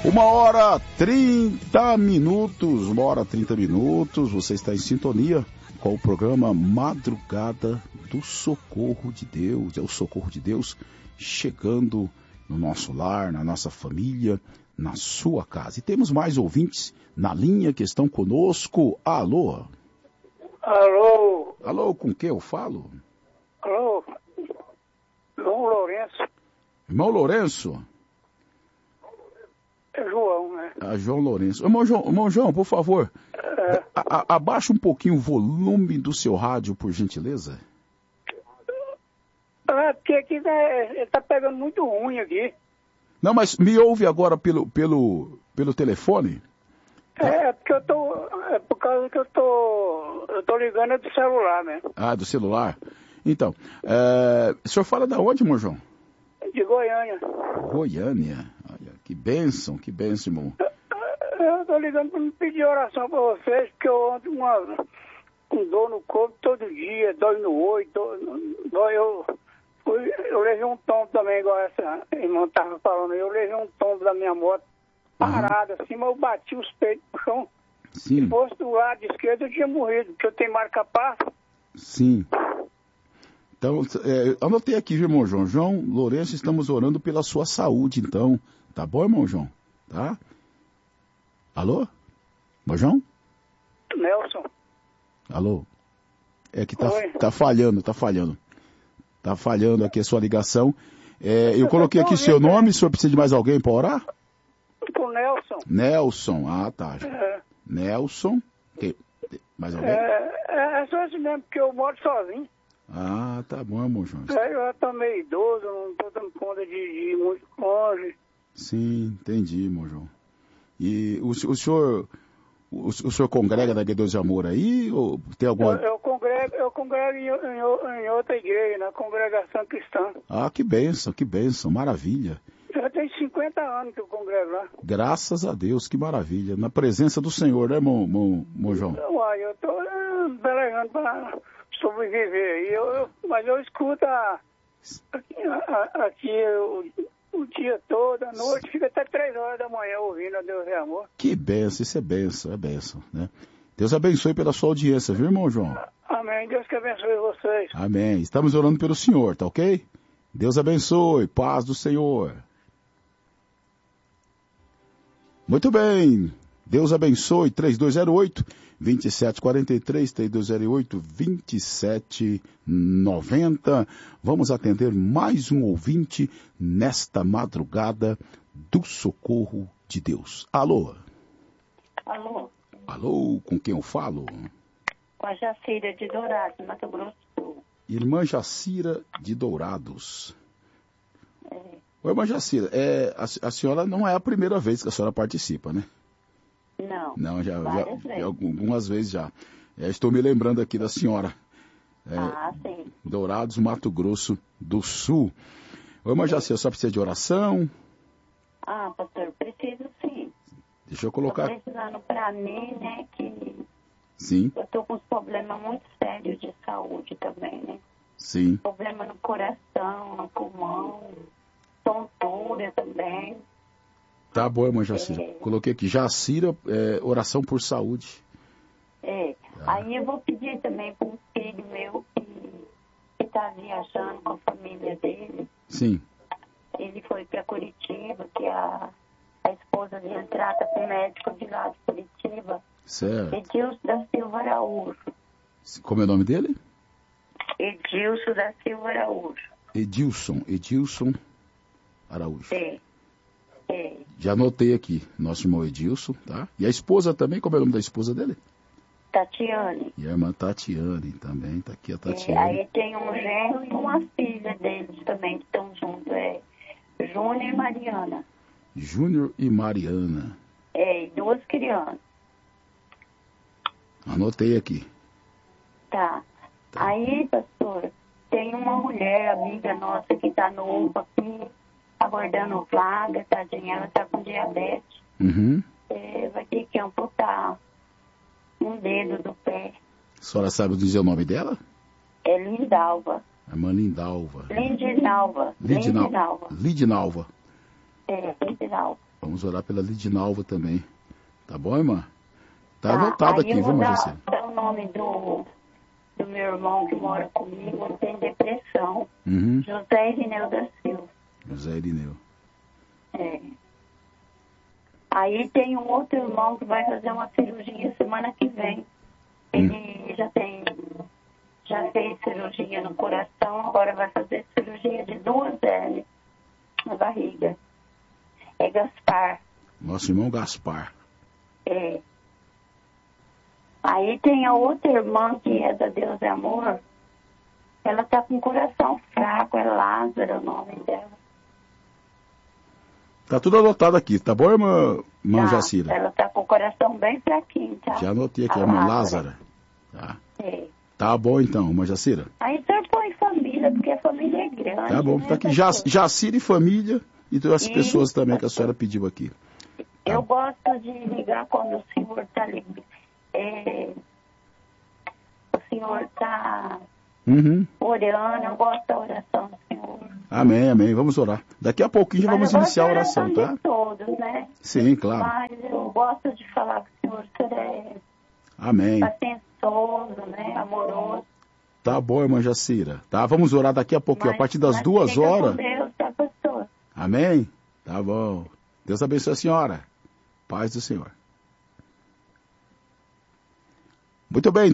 1h30, você está em sintonia com o programa Madrugada do Socorro de Deus. É o Socorro de Deus chegando no nosso lar, na nossa família, na sua casa. E temos mais ouvintes na linha que estão conosco. Alô? Alô? Alô, com quem eu falo? Alô? João Lourenço. Irmão Lourenço? É João, né? João Lourenço. Irmão João, por favor, abaixa um pouquinho o volume do seu rádio, por gentileza. Porque aqui tá pegando muito ruim aqui. Não, mas me ouve agora pelo telefone? Porque é por causa que eu tô ligando do celular, né? Ah, do celular? Então, o senhor fala da onde, irmão João? De Goiânia. Goiânia? Olha, que bênção, irmão. Eu tô ligando para me pedir oração para vocês, porque eu ando com dor no corpo todo dia, dói no olho, eu levei um tombo também, igual essa irmã estava falando, eu levei um tombo da minha moto, parada assim, mas eu bati os peitos no chão. Sim. Se fosse do lado esquerdo, eu tinha morrido, porque eu tenho marca-passo. Sim. Então, anotei aqui, viu, irmão João? João Lourenço, estamos orando pela sua saúde, então. Tá bom, irmão João? Tá? Alô? Irmão João? Nelson. Alô? É que tá falhando. Tá falhando aqui a sua ligação. Eu coloquei aqui seu nome, o senhor precisa de mais alguém para orar? Pro Nelson. Nelson, tá. Nelson. Mais alguém? É só esse mesmo, porque eu moro sozinho. Ah, tá bom, irmão João. Eu já tô meio idoso, não tô dando conta de ir muito longe. Sim, entendi, irmão João. E o senhor congrega na Deus de Amor aí? Ou tem alguma... Eu congrego em outra igreja, na congregação cristã. Ah, que bênção, maravilha. Já tem 50 anos que eu congrego lá. Graças a Deus, que maravilha. Na presença do Senhor, né, irmão João? Eu tô pelejando para sobreviver. Mas eu escuto aqui o dia todo, a noite, fica até 3 horas da manhã ouvindo a Deus é Amor. Que bênção, isso é bênção, né? Deus abençoe pela sua audiência, viu, irmão João? Amém, Deus que abençoe vocês. Amém, estamos orando pelo Senhor, tá ok? Deus abençoe, paz do Senhor. Muito bem, Deus abençoe, 3208-2743, 3208-2790. Vamos atender mais um ouvinte nesta madrugada do Socorro de Deus. Alô? Alô? Alô, com quem eu falo? Com a Jacira de Dourados, Mato Grosso do Sul. Irmã Jacira de Dourados. Ô, irmã Jacira, a senhora não é a primeira vez que a senhora participa, né? Não, já algumas vezes já. Estou me lembrando aqui da senhora. Sim. Dourados, Mato Grosso do Sul. Ô, irmã Jacira, só precisa de oração? Pastor, preciso sim. Deixa eu colocar... Estou precisando para mim, né, que... Sim. Eu estou com uns problemas muito sérios de saúde também, né? Sim. Problema no coração, no pulmão, tontura também. Tá bom, irmã Jacira. Coloquei aqui, Jacira, oração por saúde. Aí eu vou pedir também para um filho meu que está viajando com a família dele. Sim. Ele foi para Curitiba, que a esposa dele trata com o médico de lá de Curitiba. Certo. Edilson da Silva Araújo. Como é o nome dele? Edilson da Silva Araújo. Edilson Araújo. É. Já anotei aqui, nosso irmão Edilson, tá? E a esposa também, como é o nome da esposa dele? Tatiane. E a irmã Tatiane também, tá aqui a Tatiane. Aí tem um genro e uma filha deles também que estão juntos, Júnior e Mariana. Júnior e Mariana. E 2 crianças. Anotei aqui. Tá. Aí, pastor, tem uma mulher, amiga nossa, que tá no UPA aqui, aguardando vaga, tadinha, ela tá com diabetes. Uhum. Vai ter que amputar um dedo do pé. A senhora sabe dizer o nome dela? É Lindalva. A irmã Lindalva. Lidinalva. Lidinalva. Lidinalva. Vamos orar pela Lidinalva também. Tá bom, irmã? Tá anotado aqui, viu, irmã Jacira? Dar o nome do meu irmão que mora comigo, ele tem depressão. José Irineu da Silva. José Irineu. É. Aí tem um outro irmão que vai fazer uma cirurgia semana que vem. Ele já fez cirurgia no coração, agora vai fazer cirurgia de 2 hérnias na barriga. É Gaspar. Nosso irmão Gaspar. É. Aí tem a outra irmã que é da Deus é Amor. Ela tá com o coração fraco, é Lázaro o nome dela. Tá tudo anotado aqui, tá bom, irmã Jacira? Ela tá com o coração bem fraquinho, tá? Já anotei aqui, a irmã Lázara. Tá. É. Tá bom então, irmã Jacira. Aí você põe família, porque a família é grande. Tá bom, né? tá aqui Jacira e família e as pessoas também que a senhora pediu aqui. Tá. Eu gosto de ligar quando o senhor está ligando. O senhor está orando, eu gosto da oração do senhor. Amém, amém. Vamos orar. Daqui a pouquinho já vamos iniciar a oração, tá? De todos, né? Sim, claro. Mas eu gosto de falar que o senhor é amém. Pacientoso, né? Amoroso. Tá bom, irmã Jacira. Tá, vamos orar daqui a pouquinho, a partir das 2 horas. Com Deus, tá, pastor? Amém? Tá bom. Deus abençoe a senhora. Paz do Senhor. Muito bem,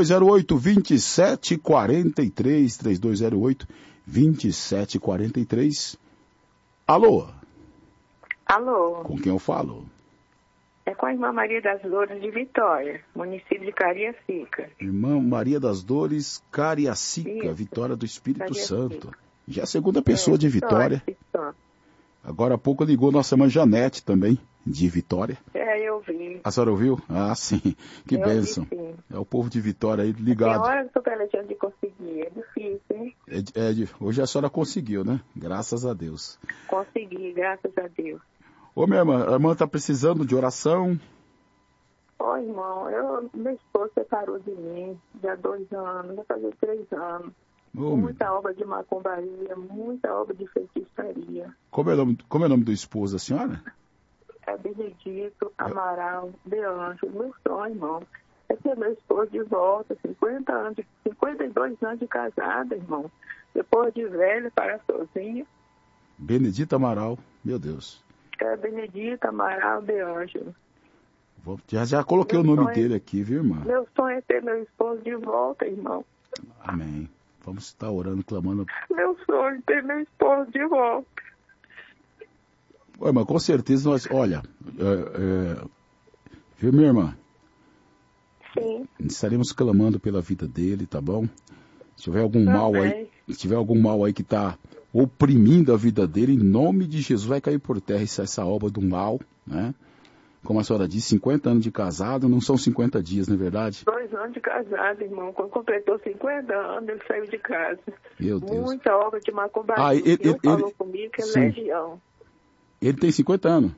3208-2743, 3208-2743. Alô? Alô? Com quem eu falo? É com a irmã Maria das Dores de Vitória, município de Cariacica. Irmã Maria das Dores, Cariacica, Isso. Vitória do Espírito Cariacica. Santo. Já é a segunda pessoa de Vitória. Vitória. Agora há pouco ligou nossa irmã Janete também, de Vitória. Eu vi. A senhora ouviu? Ah, sim. Que Eu bênção. vi, sim. É o povo de Vitória aí Tem ligado. hora que eu estou pelejando de conseguir, é difícil, hein? Hoje a senhora conseguiu, né? Graças a Deus. Consegui, graças a Deus. Ô, minha irmã, a irmã está precisando de oração? Ô, irmão, meu esposo separou de mim já há 2 anos, vai fazer 3 anos. Muita obra de macumbaria, muita obra de feitiçaria. Como é o nome do esposo da senhora? É Benedito Amaral de Anjo. Meu sonho, irmão, é ter meu esposo de volta, 52 anos de casada, irmão. Depois de velho, para sozinho. Benedito Amaral, meu Deus. É Benedito Amaral de Anjo. Já coloquei o nome dele aqui, viu, irmã? Meu sonho é ter meu esposo de volta, irmão. Amém. Vamos estar orando, clamando. Meu sonho é ter meu esposo de volta. Ué, mas com certeza nós... Olha, viu, minha irmã? Sim. Estaremos clamando pela vida dele, tá bom? Se tiver algum mal aí, que está oprimindo a vida dele, em nome de Jesus vai cair por terra essa obra do mal, né? Como a senhora disse, 50 anos de casado, não são 50 dias, não é verdade? 2 anos de casado, irmão. Quando completou 50 anos, ele saiu de casa. Meu Deus. Muita obra de macumbaria. Ele falou comigo que é legião. Ele tem 50 anos.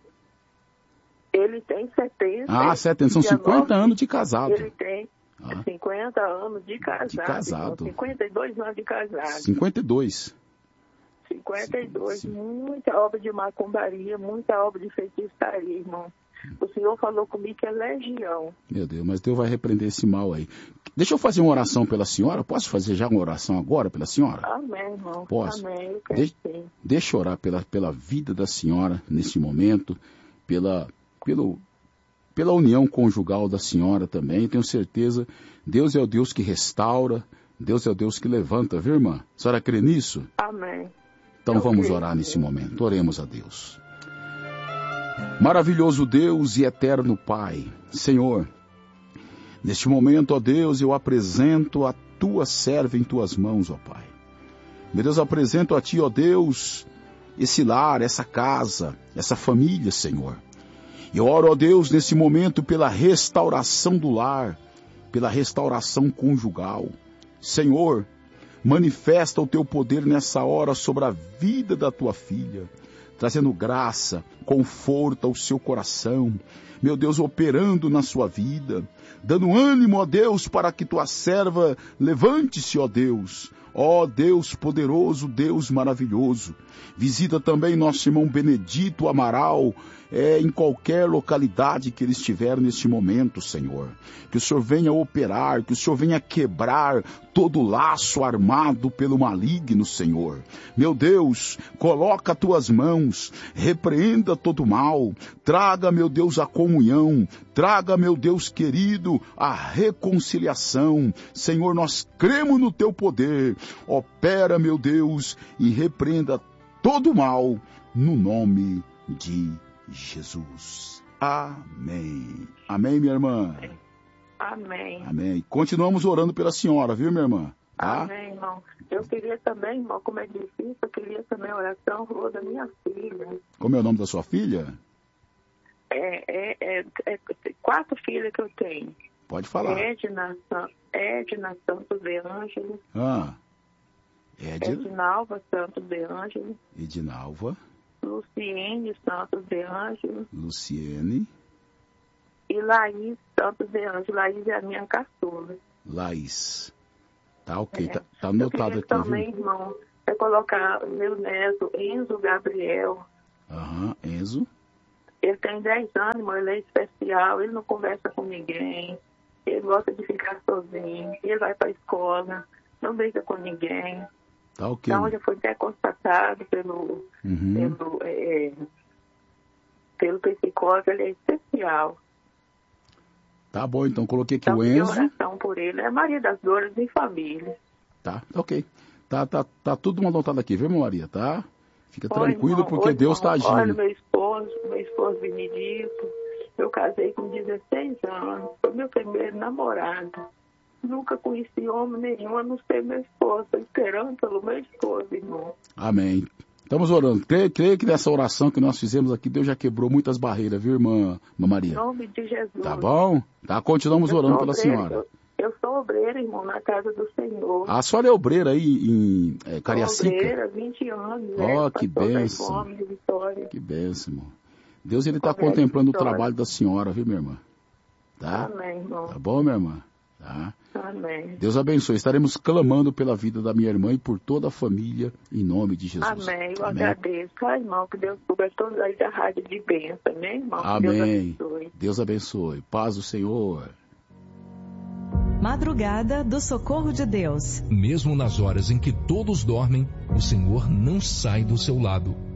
Ele tem 70. Ah, 70. São 50 anos de casado. Ele tem 50 anos de casado. De casado. 52 anos de casado. 52. 52. Muita obra de macumbaria, muita obra de feitiçaria, irmão. O senhor falou comigo que é legião. Meu Deus, mas Deus vai repreender esse mal aí. Deixa eu fazer uma oração pela senhora. Posso fazer já uma oração agora pela senhora? Amém, irmão. Posso? Amém. Deixa eu orar pela vida da senhora nesse momento, pela união conjugal da senhora também. Tenho certeza, Deus é o Deus que restaura, Deus é o Deus que levanta, viu, irmã? A senhora crê nisso? Amém. Então vamos orar nesse momento. Oremos a Deus. Maravilhoso Deus e eterno Pai, Senhor, neste momento, ó Deus, eu apresento a tua serva em tuas mãos, ó Pai. Meu Deus, apresento a ti, ó Deus, esse lar, essa casa, essa família, Senhor. Eu oro, ó Deus, nesse momento pela restauração do lar, pela restauração conjugal. Senhor, manifesta o teu poder nessa hora sobre a vida da tua filha, trazendo graça, conforto ao seu coração, meu Deus, operando na sua vida, dando ânimo, ó Deus, para que tua serva levante-se, ó Deus, Ó Deus poderoso, Deus maravilhoso, visita também nosso irmão Benedito Amaral, em qualquer localidade que ele estiver neste momento, Senhor. Que o Senhor venha operar, que o Senhor venha quebrar todo laço armado pelo maligno, Senhor. Meu Deus, coloca as tuas mãos, repreenda todo mal, traga, meu Deus, a comunhão, traga, meu Deus querido, a reconciliação. Senhor, nós cremos no teu poder, opera, meu Deus, e repreenda todo mal, no nome de Jesus. Amém. Amém, minha irmã? Amém. Amém. Continuamos orando pela senhora, viu, minha irmã? Tá? Amém, irmão. Eu queria também, irmão, como é difícil, eu queria também oração rua da minha filha. Como é o nome da sua filha? 4 filhas que eu tenho. Pode falar. Edna Santos de Ângelo. Edinalva Santos de Ângelo. Edinalva. Luciene Santos de Ângelo. Luciene. E Laís Santos de Ângelo. Laís é a minha caçula. Laís. Tá ok, tá anotado aqui, também, viu? Irmão, colocar meu neto Enzo Gabriel. Enzo. Ele tem 10 anos, irmão, ele é especial, ele não conversa com ninguém, ele gosta de ficar sozinho, ele vai para a escola, não brinca com ninguém. Tá ok. Então já foi até constatado pelo psicólogo, ele é especial. Tá bom, então coloquei aqui então, o Enzo. Oração por ele, é Maria das Dores em família. Tá, ok. Tá tudo anotado aqui, viu, Maria, tá? Fica tranquilo, porque Deus está agindo. Olha, meu esposo Benedito, eu casei com 16 anos, foi meu primeiro namorado. Nunca conheci homem nenhum, a não ser meu esposo. Estou esperando pelo meu esposo, irmão. Amém. Estamos orando. Creio que nessa oração que nós fizemos aqui, Deus já quebrou muitas barreiras, viu, irmã Maria? Em nome de Jesus. Tá bom? Tá, continuamos orando pela senhora. Eu sou obreira, irmão, na casa do Senhor. A senhora é obreira aí em Cariacica? Sou obreira, 20 anos. Que bênção. Que bênção, irmão. Deus, ele está contemplando o trabalho da senhora, viu, minha irmã? Tá? Amém, irmão. Tá bom, minha irmã? Tá? Amém. Deus abençoe. Estaremos clamando pela vida da minha irmã e por toda a família, em nome de Jesus. Amém. Eu agradeço. Ai, irmão, que Deus cubra todos aí da rádio de bênção, amém, irmão? Amém. Deus abençoe. Paz do Senhor. Madrugada do Socorro de Deus. Mesmo nas horas em que todos dormem, o Senhor não sai do seu lado.